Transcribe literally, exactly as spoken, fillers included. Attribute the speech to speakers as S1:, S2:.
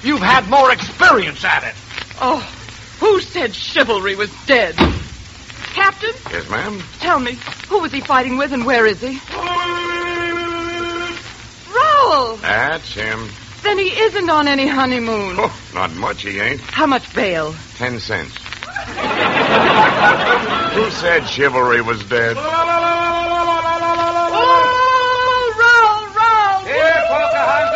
S1: You've had more experience at it.
S2: Oh, who said chivalry was dead? Captain?
S3: Yes, ma'am?
S2: Tell me, who was he fighting with and where is he? Raoul!
S3: That's him.
S2: Then he isn't on any honeymoon.
S3: Oh, not much he ain't.
S2: How much bail?
S3: Ten cents. Who said chivalry was dead?